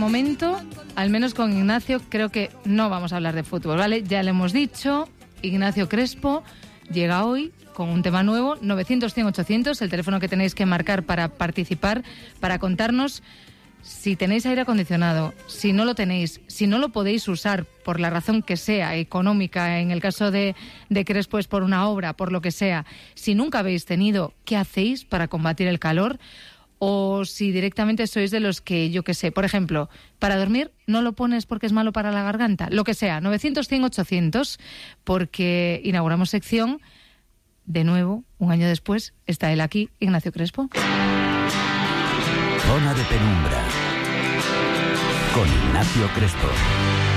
momento, al menos con Ignacio, creo que no vamos a hablar de fútbol, ¿vale? Ya le hemos dicho, Ignacio Crespo llega hoy con un tema nuevo, 900-100-800, el teléfono que tenéis que marcar para participar, para contarnos si tenéis aire acondicionado, si no lo tenéis, si no lo podéis usar por la razón que sea, económica, en el caso de Crespo es por una obra, por lo que sea, si nunca habéis tenido, ¿qué hacéis para combatir el calor? O si directamente sois de los que, yo qué sé, por ejemplo, para dormir no lo pones porque es malo para la garganta, lo que sea, 900-100-800, porque inauguramos sección, de nuevo, un año después, está él aquí, Ignacio Crespo. Zona de penumbra con Ignacio Crespo.